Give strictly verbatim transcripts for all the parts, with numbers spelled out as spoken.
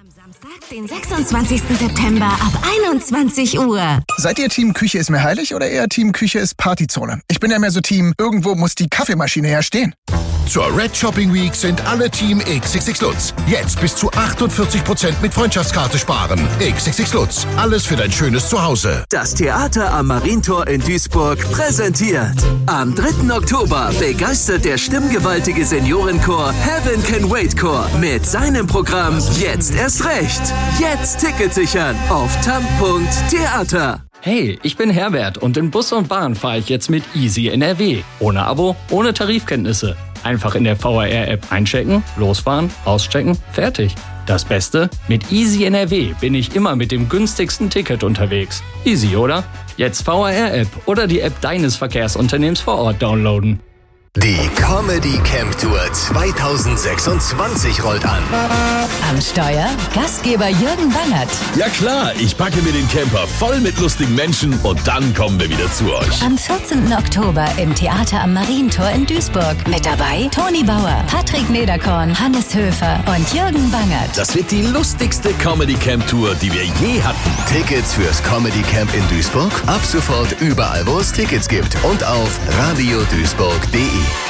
Samstag, den sechsundzwanzigsten September ab einundzwanzig Uhr. Seid ihr Team Küche ist mir heilig oder eher Team Küche ist Partyzone? Ich bin ja mehr so Team, irgendwo muss die Kaffeemaschine ja stehen. Zur Red Shopping Week sind alle Team X X X Lutz. Jetzt bis zu achtundvierzig Prozent mit Freundschaftskarte sparen. X X X Lutz. Alles für dein schönes Zuhause. Das Theater am Marientor in Duisburg präsentiert. Am dritten Oktober begeistert der stimmgewaltige Seniorenchor Heaven Can Wait Chor mit seinem Programm Jetzt erst recht. Jetzt Ticket sichern auf tam punkt theater. Hey, ich bin Herbert und in Bus und Bahn fahre ich jetzt mit Easy N R W. Ohne Abo, ohne Tarifkenntnisse. Einfach in der V R R-App einchecken, losfahren, auschecken, fertig. Das Beste? Mit Easy N R W bin ich immer mit dem günstigsten Ticket unterwegs. Easy, oder? Jetzt V R R-App oder die App deines Verkehrsunternehmens vor Ort downloaden. Die Comedy Camp Tour zweitausendsechsundzwanzig rollt an. Am Steuer Gastgeber Jürgen Bangert. Ja klar, ich packe mir den Camper voll mit lustigen Menschen und dann kommen wir wieder zu euch. Am vierzehnten Oktober im Theater am Marientor in Duisburg. Mit dabei Toni Bauer, Patrick Nederkorn, Hannes Höfer und Jürgen Bangert. Das wird die lustigste Comedy Camp Tour, die wir je hatten. Tickets fürs Comedy Camp in Duisburg ab sofort überall, wo es Tickets gibt und auf radiodüisburg punkt de.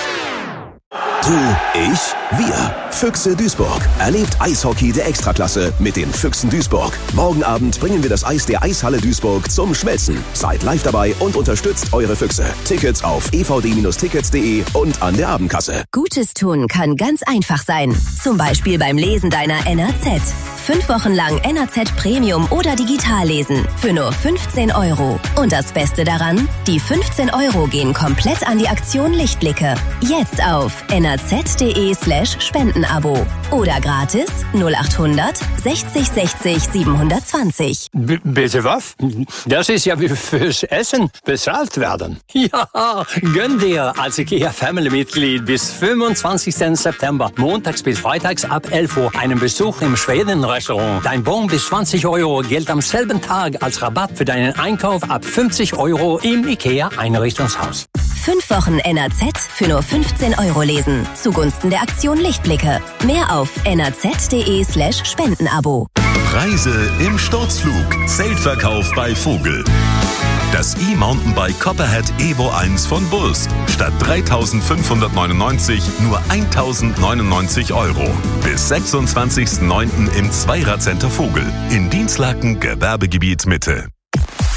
Du, ich, wir. Füchse Duisburg. Erlebt Eishockey der Extraklasse mit den Füchsen Duisburg. Morgen Abend bringen wir das Eis der Eishalle Duisburg zum Schmelzen. Seid live dabei und unterstützt eure Füchse. Tickets auf e v d tickets punkt de und an der Abendkasse. Gutes tun kann ganz einfach sein. Zum Beispiel beim Lesen deiner N R Z. Fünf Wochen lang N R Z Premium oder digital lesen. Für nur fünfzehn Euro. Und das Beste daran? Die fünfzehn Euro gehen komplett an die Aktion Lichtblicke. Jetzt auf n r z punkt de slash Spendenabo. Oder gratis null achthundert sechzig sechzig siebenhundertzwanzig. B- bitte was? Das ist ja wie fürs Essen bezahlt werden. Ja, gönn dir als IKEA-Family-Mitglied bis fünfundzwanzigsten September, montags bis freitags ab elf Uhr, einen Besuch im Schweden-Restaurant. Dein Bon bis zwanzig Euro gilt am selben Tag als Rabatt für deinen Einkauf ab fünfzig Euro im IKEA-Einrichtungshaus. Fünf Wochen N R Z für nur fünfzehn Euro lesen. Zugunsten der Aktion Lichtblicke. Mehr auf n r z punkt de slash Spendenabo. Preise im Sturzflug. Zeltverkauf bei Vogel. Das E-Mountainbike Copperhead Evo eins von Bulls. Statt dreitausendfünfhundertneunundneunzig nur eintausendneunundneunzig Euro. Bis sechsundzwanzigsten neunten im Zweirad Center Vogel. In Dienstlaken, Gewerbegebiet Mitte.